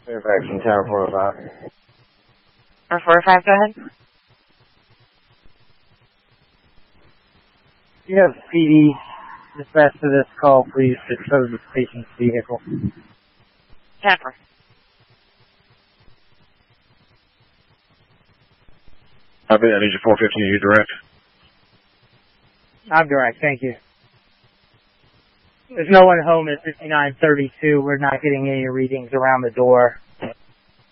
Fairfax in Tower 405. Or 405, go ahead. Do you have PD dispatch to this call, please, to tow the patient's vehicle? Pepper. I need your 415, you direct. I'm direct, thank you. There's no one home at 5932. We're not getting any readings around the door.